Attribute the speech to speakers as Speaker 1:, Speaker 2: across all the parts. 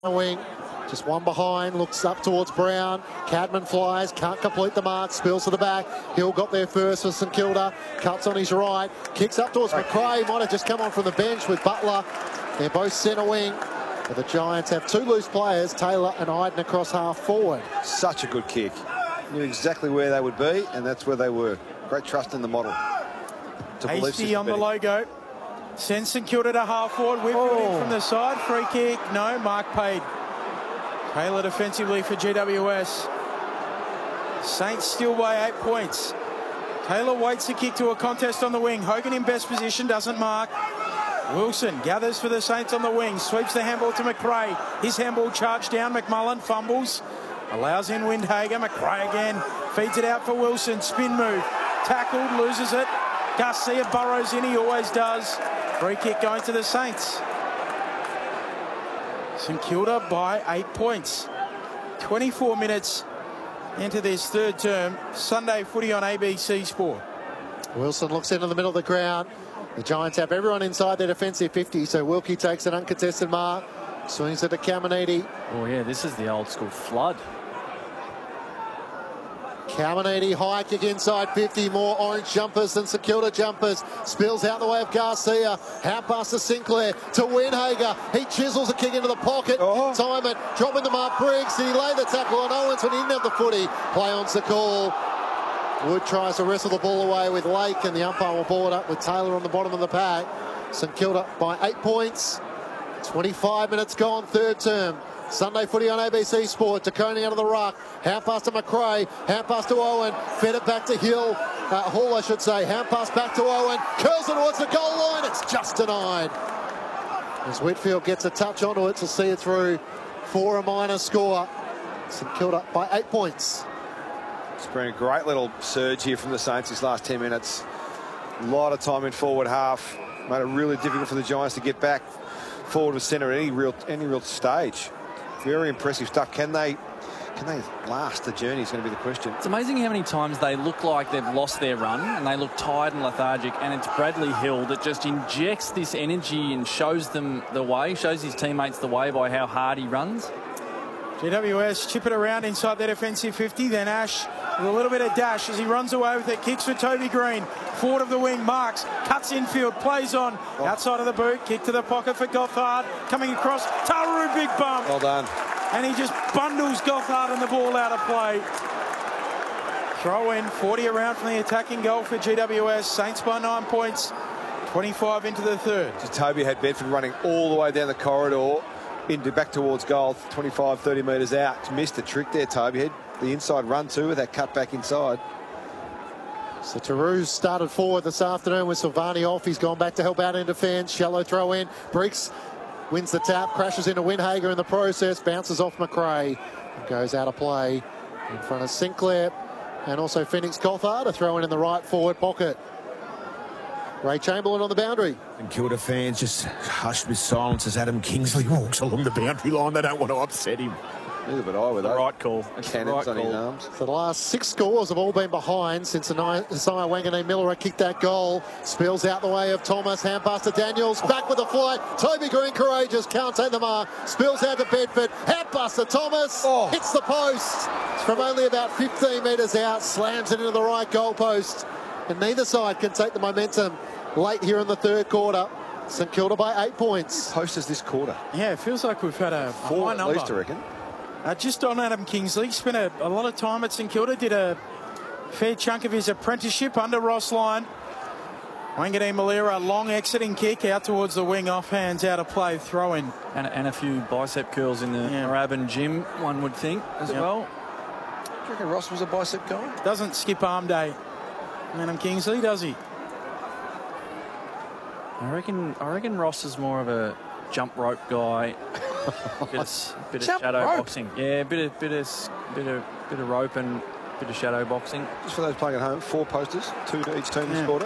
Speaker 1: Wing, just one behind, looks up towards Brown. Cadman flies, can't complete the mark, spills to the back. Hill got there first for St Kilda, cuts on his right, kicks up towards McRae, might have just come on from the bench with Butler. They're both centre wing, but the Giants have two loose players, Taylor and Iden across half forward.
Speaker 2: Such a good kick. Knew exactly where they would be, and that's where they were. Great trust in the model.
Speaker 3: Hasty on the logo. Sends St Kilda to half forward. Whitfield in from the side. Free kick. No. Mark paid. Taylor defensively for GWS. Saints still by 8 points. Taylor waits the kick to a contest on the wing. Hogan in best position. Doesn't mark. Wilson gathers for the Saints on the wing. Sweeps the handball to McRae. His handball charged down. McMullen fumbles. Allows in Windhager. McRae again. Feeds it out for Wilson. Spin move. Tackled. Loses it. Garcia burrows in. He always does. Free kick going to the Saints. St Kilda by 8 points. 24 minutes into this third term. Sunday footy on ABC Sport.
Speaker 1: Wilson looks into the middle of the ground. The Giants have everyone inside their defensive 50, so Wilkie takes an uncontested mark. Swings it to Caminiti.
Speaker 4: Oh yeah, this is the old school flood.
Speaker 1: Caminiti, high kick inside 50, more orange jumpers than St Kilda jumpers. Spills out the way of Garcia. Hand pass to Sinclair, to Windhager. He chisels a kick into the pocket. Time it, dropping the mark. Briggs. Did he lay the tackle on Owens when he didn't have the footy? Play on's the call. Wood tries to wrestle the ball away with Lake, and the umpire will ball it up with Taylor on the bottom of the pack. St Kilda by 8 points. 25 minutes gone, third term. Sunday footy on ABC Sport. DeConey out of the ruck. Hand pass to McRae. Hand pass to Owen. Fed it back to Hall, I should say. Hand pass back to Owen. Curls it towards the goal line. It's just denied. As Whitfield gets a touch onto it to see it through for a minor score. St Kilda by 8 points.
Speaker 2: It's been a great little surge here from the Saints these last 10 minutes. A lot of time in forward half. Made it really difficult for the Giants to get back forward to centre at any real stage. Very impressive stuff. Can they last the journey is going to be the question.
Speaker 4: It's amazing how many times they look like they've lost their run and they look tired and lethargic, and it's Bradley Hill that just injects this energy and shows them the way, shows his teammates the way by how hard he runs.
Speaker 3: GWS chip it around inside their defensive 50, then Ash with a little bit of dash as he runs away with it, kicks for Toby Green, forward of the wing, marks, cuts infield, plays on, outside of the boot, kick to the pocket for Gothard, coming across, Taru, big bump.
Speaker 2: Well done.
Speaker 3: And he just bundles Gothard and the ball out of play. Throw in, 40 around from the attacking goal for GWS, Saints by 9 points, 25 into the third.
Speaker 2: Toby had Bedford running all the way down the corridor, back towards goal, 25, 30 metres out. Missed the trick there, Toby. Had the inside run too with that cut back inside.
Speaker 1: So Taru started forward this afternoon with Silvani off. He's gone back to help out in defence. Shallow throw in. Briggs wins the tap, crashes into Windhager in the process, bounces off McRae and goes out of play in front of Sinclair and also Phoenix Gothard. A throw in the right forward pocket. Ray Chamberlain on the boundary.
Speaker 5: And Kilda fans just hushed with silence as Adam Kingsley walks along the boundary line. They don't want to upset him.
Speaker 2: A little bit high with
Speaker 4: The
Speaker 2: that.
Speaker 4: right call.
Speaker 2: Cannons on his arms.
Speaker 1: So the last 6 scores have all been behind since Isaiah Wanganeen-Miller kicked that goal. Spills out the way of Thomas. Hand pass to Daniels. Back with the flight. Toby Green courageous. Can't take the mark. Spills out to Bedford. Hand pass to Thomas. Hits the post. From only about 15 metres out. Slams it into the right goal post. And neither side can take the momentum late here in the third quarter. St Kilda by 8 points.
Speaker 2: Posters this quarter.
Speaker 3: Yeah, it feels like we've had a
Speaker 2: 4
Speaker 3: high
Speaker 2: at
Speaker 3: number.
Speaker 2: least, I reckon.
Speaker 3: Just on Adam Kingsley, spent a lot of time at St Kilda, did a fair chunk of his apprenticeship under Ross Lyon. Wanganeen-Miller, long exiting kick out towards the wing, off hands, out of play, throw in.
Speaker 4: And a few bicep curls in the Moorabbin gym, one would think, as well.
Speaker 2: Do you reckon Ross was a bicep guy?
Speaker 3: Doesn't skip arm day, Adam Kingsley, does he?
Speaker 4: I reckon Ross is more of a jump rope guy. bit of shadow boxing. Yeah, bit of rope and bit of shadow boxing.
Speaker 2: Just for those playing at home, 4 posters, 2 to each team this quarter.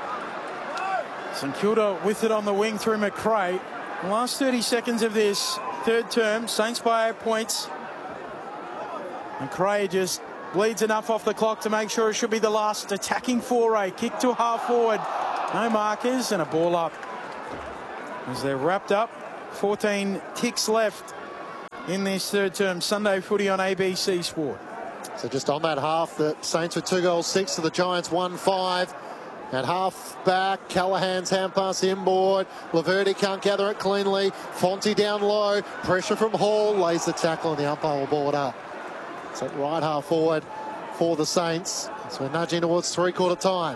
Speaker 3: St Kilda with it on the wing through McRae. The last 30 seconds of this third term, Saints by 8 points. McRae just bleeds enough off the clock to make sure it should be the last attacking foray. Kick to half forward. No markers and a ball up. As they're wrapped up, 14 ticks left. in this third term. Sunday footy on ABC Sport.
Speaker 1: So just on that half, the Saints with 2 goals, 6 to the Giants, 1-5. At half back, Callahan's hand pass inboard. Laverty can't gather it cleanly. Fonte down low. Pressure from Hall. Lays the tackle and the umpire will ball it up. So right half forward for the Saints. So we're nudging towards three-quarter time.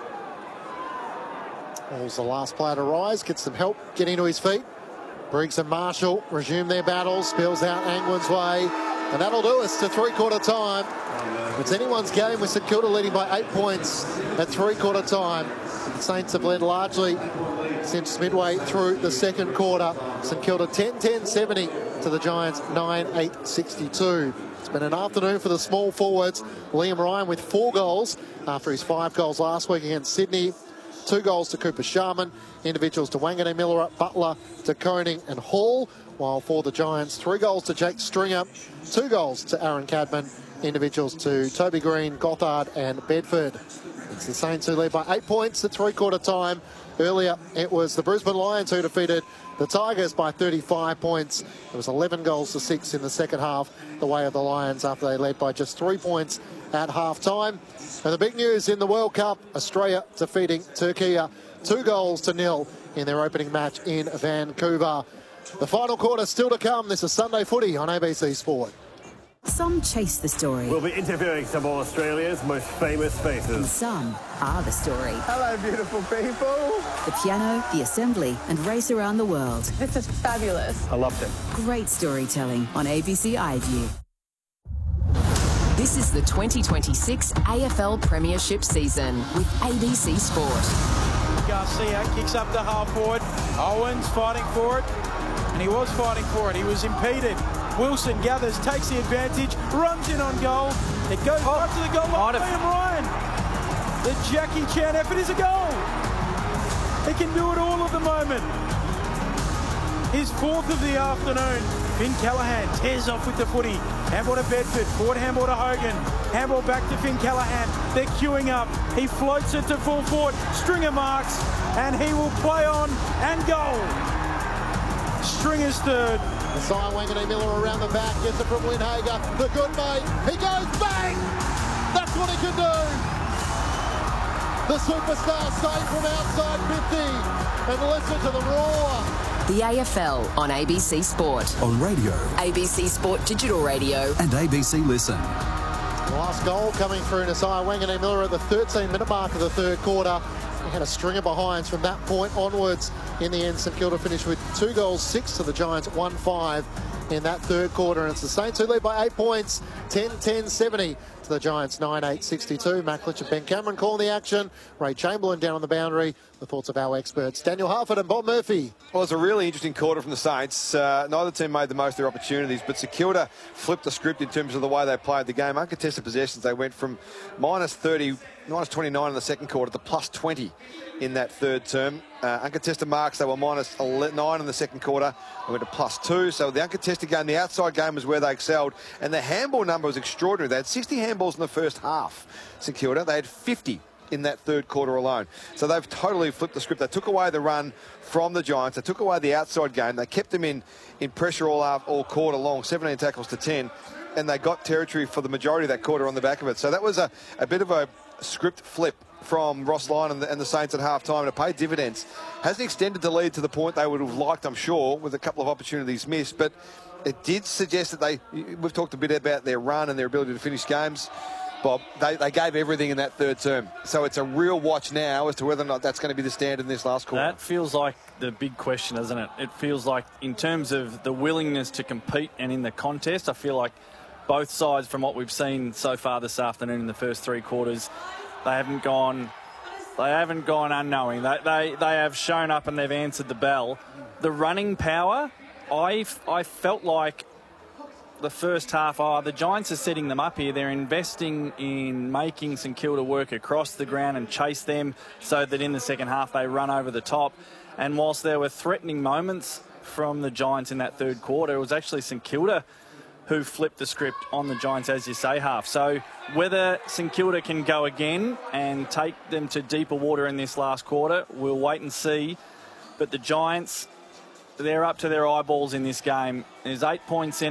Speaker 1: Hall's the last player to rise. Gets some help getting to his feet. Briggs and Marshall resume their battle. Spills out Angwin's way. And that'll do us to three-quarter time. It's anyone's game with St Kilda leading by 8 points at three-quarter time. The Saints have led largely since midway through the second quarter. St Kilda 10-10-70 to the Giants 9-8-62. It's been an afternoon for the small forwards. Liam Ryan with 4 goals after his 5 goals last week against Sydney. 2 goals to Cooper Sharman. Individuals to Wangane Miller, Butler, to Koning and Hall. While for the Giants, 3 goals to Jake Stringer, 2 goals to Aaron Cadman. Individuals to Toby Green, Gothard and Bedford. It's the Saints who lead by 8 points at three-quarter time. Earlier, it was the Brisbane Lions who defeated the Tigers by 35 points. It was 11 goals to 6 in the second half, the way of the Lions after they led by just 3 points at half-time. And the big news in the World Cup, Australia defeating Turkey 2 goals to 0 in their opening match in Vancouver. The final quarter still to come. This is Sunday Footy on ABC Sport.
Speaker 6: Some chase the story.
Speaker 7: We'll be interviewing some of Australia's most famous faces.
Speaker 6: And some are the story.
Speaker 8: Hello, beautiful people.
Speaker 6: The piano, the assembly, and race around the world.
Speaker 8: This is fabulous.
Speaker 7: I loved it.
Speaker 6: Great storytelling on ABC iView.
Speaker 9: This is the 2026 AFL Premiership season with ABC Sport.
Speaker 3: Garcia kicks up the half forward. Owens fighting for it. And he was fighting for it. He was impeded. Wilson gathers, takes the advantage, runs in on goal. It goes right to the goal line. Liam Ryan. The Jackie Chan effort is a goal. He can do it all at the moment. His 4th of the afternoon. Finn Callahan tears off with the footy. Handball to Bedford. Forward handball to Hogan. Handball back to Finn Callahan. They're queuing up. He floats it to full forward. Stringer marks. And he will play on and goal. Stringer's third.
Speaker 1: Messiah Wangane Miller around the back, gets it from Winhager, the good mate, he goes bang! That's what he can do! The superstar staying from outside 50, and listen to the roar.
Speaker 9: The AFL on ABC Sport.
Speaker 10: On radio.
Speaker 9: ABC Sport Digital Radio.
Speaker 10: And ABC Listen.
Speaker 1: The last goal coming through Messiah Wangane Miller at the 13-minute mark of the third quarter. He had a string of behinds from that point onwards. In the end, St Kilda finished with 2 goals, 6 to the Giants, 1-5 in that third quarter. And it's the Saints who lead by 8 points, 10-10-70 to the Giants, 9-8-62. Matt Klitsch and Ben Cameron calling the action. Ray Chamberlain down on the boundary. The thoughts of our experts, Daniel Harford and Bob Murphy.
Speaker 2: Well, it's a really interesting quarter from the Saints. Neither team made the most of their opportunities, but St Kilda flipped the script in terms of the way they played the game. Uncontested possessions, they went from minus 29 in the second quarter to plus 20 in that third term. Uncontested marks, they were minus 9 in the second quarter. They went to plus 2. So the uncontested game, the outside game was where they excelled. And the handball number was extraordinary. They had 60 handballs in the first half, St Kilda. They had 50 in that third quarter alone. So they've totally flipped the script. They took away the run from the Giants. They took away the outside game. They kept them in pressure all quarter long, 17 tackles to 10. And they got territory for the majority of that quarter on the back of it. So that was a bit of a script flip from Ross Lyon and the Saints at half-time to pay dividends. Hasn't extended the lead to the point they would have liked, I'm sure, with a couple of opportunities missed, but it did suggest that we've talked a bit about their run and their ability to finish games, Bob. They gave everything in that third term. So it's a real watch now as to whether or not that's going to be the standard in this last quarter.
Speaker 4: That feels like the big question, doesn't it? It feels like in terms of the willingness to compete and in the contest, I feel like both sides, from what we've seen so far this afternoon in the first 3 quarters, they haven't gone unknowing. They have shown up and they've answered the bell. The running power, I felt like the first half, the Giants are setting them up here. They're investing in making St Kilda work across the ground and chase them so that in the second half they run over the top. And whilst there were threatening moments from the Giants in that third quarter, it was actually St Kilda who flipped the script on the Giants, as you say, half. So whether St Kilda can go again and take them to deeper water in this last quarter, we'll wait and see. But the Giants, they're up to their eyeballs in this game. There's 8 points in